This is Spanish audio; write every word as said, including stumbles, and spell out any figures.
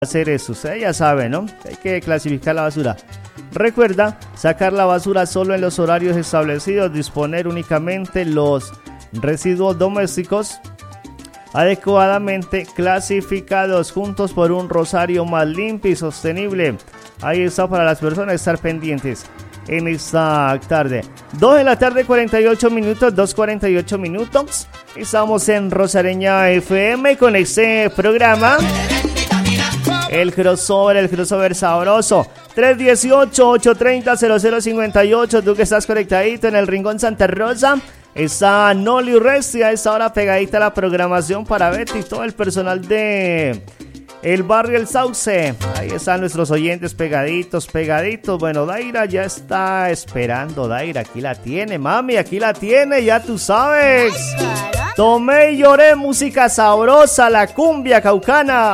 hacer eso, usted ya sabe, ¿no? Hay que clasificar la basura. Recuerda sacar la basura solo en los horarios establecidos, disponer únicamente los residuos domésticos adecuadamente clasificados, juntos por un Rosario más limpio y sostenible. Ahí está para las personas estar pendientes en esta tarde. dos de la tarde, cuarenta y ocho minutos, dos cuarenta y ocho minutos. Estamos en Rosareña F M con este programa. El crossover, el crossover sabroso. tres dieciocho, ocho treinta, cero cero cincuenta y ocho. Tú que estás conectadito en el Rincón Santa Rosa. Está Noli Urresti a esta hora pegadita a la programación para Betty y todo el personal de el barrio El Sauce. Ahí están nuestros oyentes pegaditos, pegaditos. Bueno, Daira ya está esperando. Daira, aquí la tiene, mami, aquí la tiene, ya tú sabes. Tomé y lloré, música sabrosa, la cumbia caucana.